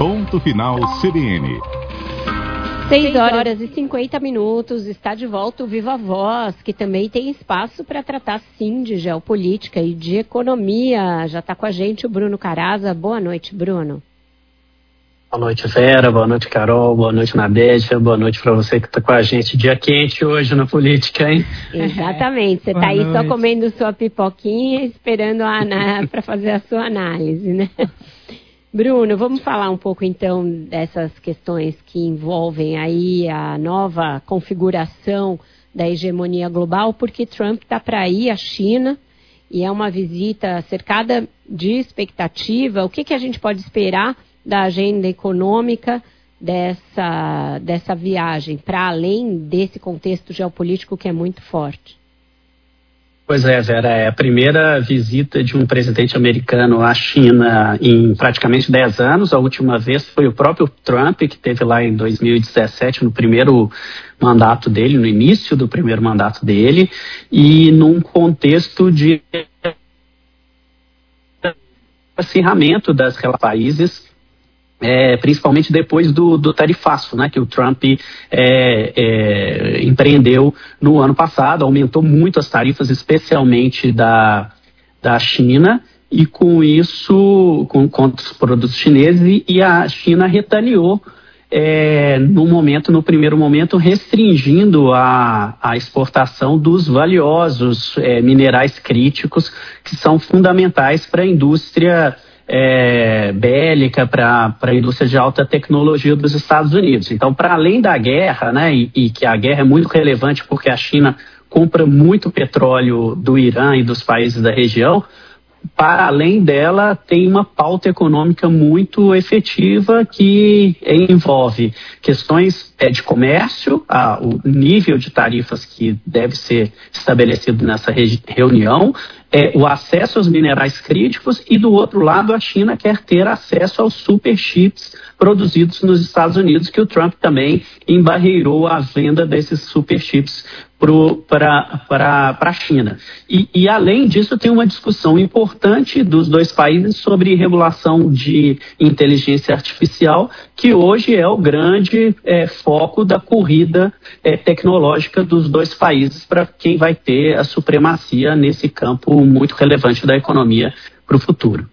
Ponto Final CBN. 6h50, está de volta o Viva Voz, que também tem espaço para tratar sim de geopolítica e de economia. Já está com a gente o Bruno Caraza. Boa noite, Bruno. Boa noite, Vera. Boa noite, Carol. Boa noite, Nadédia. Boa noite para você que está com a gente. Dia quente hoje na política, hein? Exatamente. Você está aí só comendo sua pipoquinha, esperando a Ana para fazer a sua análise, né? Bruno, vamos falar um pouco então dessas questões que envolvem aí a nova configuração da hegemonia global, porque Trump está para ir à China e é uma visita cercada de expectativa. O que a gente pode esperar da agenda econômica dessa viagem, para além desse contexto geopolítico que é muito forte? Pois é, Vera, é a primeira visita de um presidente americano à China em praticamente 10 anos. A última vez foi o próprio Trump, que esteve lá em 2017, no primeiro mandato dele, no início do primeiro mandato dele, e num contexto de acirramento das relações países, principalmente depois do tarifaço, né, que o Trump empreendeu no ano passado. Aumentou muito as tarifas, especialmente da China, e com isso, contra os produtos chineses, e a China retaliou no primeiro momento, restringindo a exportação dos valiosos minerais críticos, que são fundamentais para a indústria bélica, para a indústria de alta tecnologia dos Estados Unidos. Então, para além da guerra, né, e que a guerra é muito relevante porque a China compra muito petróleo do Irã e dos países da região, para além dela, tem uma pauta econômica muito efetiva que envolve questões de comércio, o nível de tarifas que deve ser estabelecido nessa reunião, o acesso aos minerais críticos, e do outro lado a China quer ter acesso aos superchips produzidos nos Estados Unidos, que o Trump também embarreirou a venda desses superchips para a China. E além disso, tem uma discussão importante dos dois países sobre regulação de inteligência artificial, que hoje é o grande foco da corrida tecnológica dos dois países para quem vai ter a supremacia nesse campo muito relevante da economia para o futuro.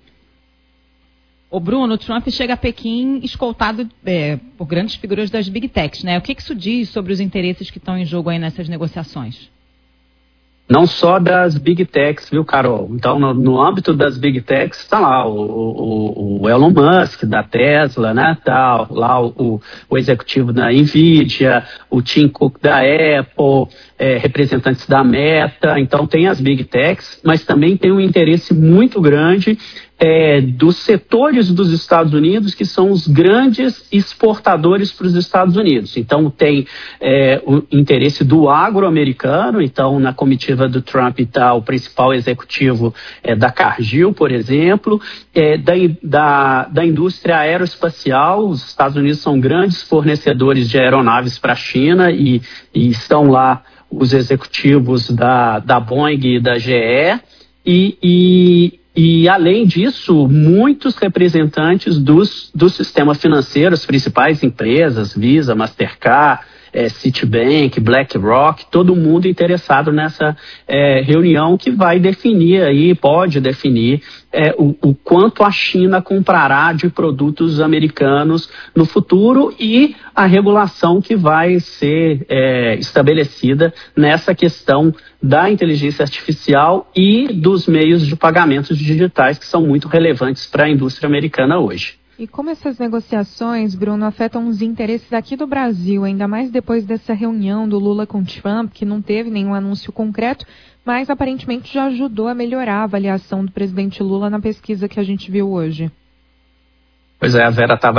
O Bruno, Trump chega a Pequim escoltado por grandes figuras das Big Techs, né? O que isso diz sobre os interesses que estão em jogo aí nessas negociações? Não só das Big Techs, viu, Carol? Então, no âmbito das Big Techs, está lá o Elon Musk, da Tesla, né? Tá lá o executivo da NVIDIA, o Tim Cook da Apple, representantes da Meta. Então, tem as Big Techs, mas também tem um interesse muito grande dos setores dos Estados Unidos, que são os grandes exportadores para os Estados Unidos. Então, tem o interesse do agro-americano. Então, na comitiva do Trump está o principal executivo da Cargill, por exemplo, da indústria aeroespacial. Os Estados Unidos são grandes fornecedores de aeronaves para a China, e estão lá os executivos da Boeing e da GE, e além disso, muitos representantes do sistema financeiro, as principais empresas, Visa, Mastercard, Citibank, BlackRock, todo mundo interessado nessa reunião, que vai definir aí, pode definir o quanto a China comprará de produtos americanos no futuro, e a regulação que vai ser estabelecida nessa questão da inteligência artificial e dos meios de pagamentos digitais, que são muito relevantes para a indústria americana hoje. E como essas negociações, Bruno, afetam os interesses aqui do Brasil, ainda mais depois dessa reunião do Lula com Trump, que não teve nenhum anúncio concreto, mas aparentemente já ajudou a melhorar a avaliação do presidente Lula na pesquisa que a gente viu hoje? Pois é, a Vera estava